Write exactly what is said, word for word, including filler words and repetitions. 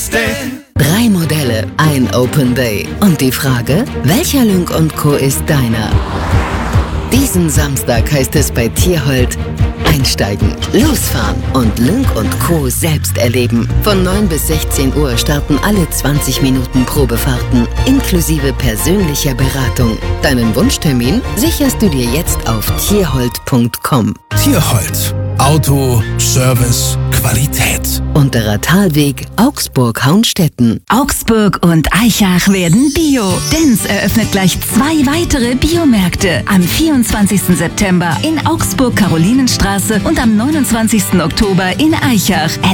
Day. Drei Modelle, ein Open Day. Und die Frage, welcher Lynk und Co. ist deiner? Diesen Samstag heißt es bei Tierhold einsteigen, losfahren und Lynk und Co. selbst erleben. Von neun bis sechzehn Uhr starten alle zwanzig Minuten Probefahrten, inklusive persönlicher Beratung. Deinen Wunschtermin sicherst du dir jetzt auf tierhold punkt com. Tierhold. Auto, Service, Qualität. Unterer Talweg, Augsburg-Haunstetten. Augsburg und Aichach werden Bio. Dens eröffnet gleich zwei weitere Biomärkte. Am vierundzwanzigsten September in Augsburg-Karolinenstraße und am neunundzwanzigsten Oktober in Aichach.